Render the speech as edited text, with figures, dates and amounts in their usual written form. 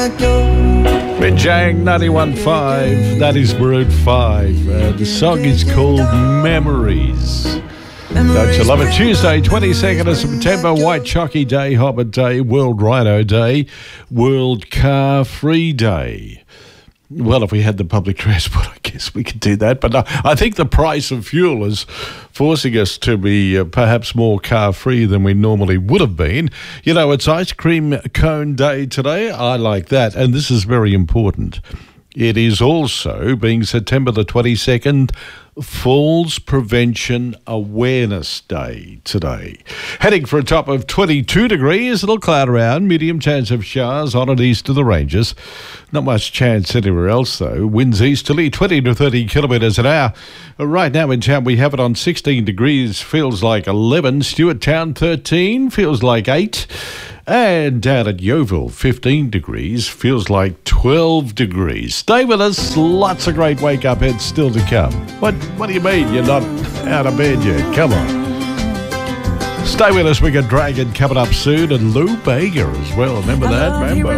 Binjang 91.5, that is Maroon 5. The song is called Memories. Don't you love it? Tuesday, 22nd of September, White Chocky Day, Hobbit Day, World Rhino Day, World Car Free Day. Well, if we had the public transport, I guess we could do that. But no, I think the price of fuel is forcing us to be perhaps more car-free than we normally would have been. You know, it's Ice Cream Cone Day today. I like that. And this is very important. It is also, being September the 22nd, Falls Prevention Awareness Day today. Heading for a top of 22 degrees, a little cloud around, medium chance of showers on and east of the ranges. Not much chance anywhere else, though. Winds easterly, 20 to 30 kilometres an hour. Right now in town, we have it on 16 degrees, feels like 11. Stewart Town, 13, feels like 8. And down at Yeovil, 15 degrees, feels like 12 degrees. Stay with us, lots of great wake-up hits still to come. What do you mean you're not out of bed yet? Come on. Stay with us, we got Dragon coming up soon, and Lou Bega as well. Remember that? Remember?